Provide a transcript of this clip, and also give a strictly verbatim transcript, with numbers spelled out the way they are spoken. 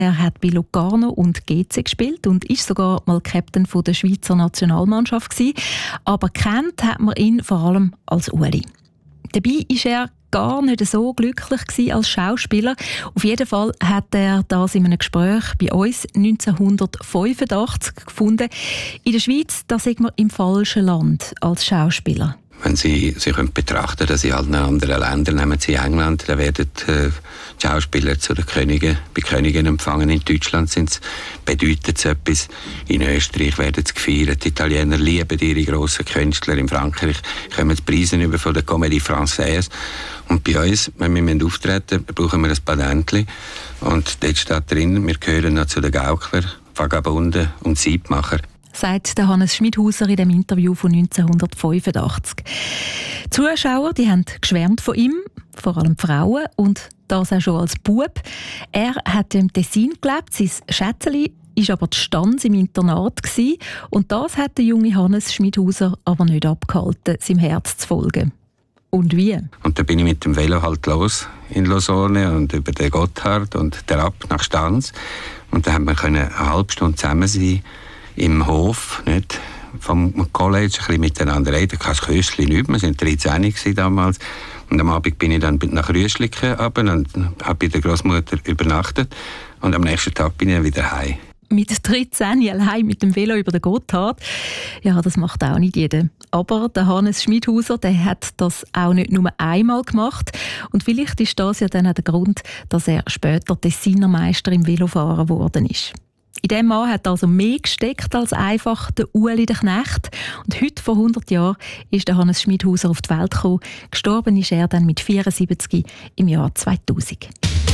Er hat bei Locarno und G C gespielt und ist sogar mal Captain von der Schweizer Nationalmannschaft gewesen. Aber kennt hat man ihn vor allem als Uli. Dabei ist er gar nicht so glücklich gewesen als Schauspieler. Auf jeden Fall hat er das in einem Gespräch bei uns neunzehnhundertfünfundachtzig gefunden. In der Schweiz, da sind wir im falschen Land als Schauspieler. Wenn Sie sich betrachten, dass in allen anderen Ländern, nehmen Sie England, da werden äh, die Schauspieler zu den Königen, bei Königen empfangen. In Deutschland sind's, bedeutet es etwas. In Österreich werden sie gefeiert. Die Italiener lieben ihre grossen Künstler. In Frankreich kommen die Preise über von der Comédie Française. Und bei uns, wenn wir auftreten, brauchen wir ein Patentchen. Und dort steht drin, wir gehören noch zu den Gaukler, Vagabunden und Siebmacher. Sagt der Hannes Schmidhauser in dem Interview von neunzehnhundertfünfundachtzig. Die Zuschauer die haben geschwärmt von ihm, vor allem die Frauen, und das auch schon als Bub. Er hat im Tessin gelebt, sein Schätzeli war aber die Stanz im Internat gewesen, und das hat der junge Hannes Schmidhauser aber nicht abgehalten, seinem Herz zu folgen. Und wie? Und da bin ich mit dem Velo halt los in Lausanne und über den Gotthard und der ab nach Stanz. Und da haben wir eine halbe Stunde zusammen sein im Hof, nicht? Vom College, ein bisschen miteinander reden. Kein Köstchen, nichts. Wir waren dreizehn damals. Und am Abend bin ich dann nach Rüschliken runter und habe bei der Großmutter übernachtet. Und am nächsten Tag bin ich dann wieder heim. Mit dreizehn allein mit dem Velo über den Gotthard. Ja, das macht auch nicht jeder. Aber der Hannes Schmidhauser, der hat das auch nicht nur einmal gemacht. Und vielleicht ist das ja dann auch der Grund, dass er später Tessiner Meister im Velofahren geworden ist. In diesem Mann hat also mehr gesteckt als einfach der Ueli der Knecht. Und heute, vor hundert Jahren, ist der Hannes Schmidhauser auf die Welt gekommen. Gestorben ist er dann mit vierundsiebzig im Jahr zweitausend.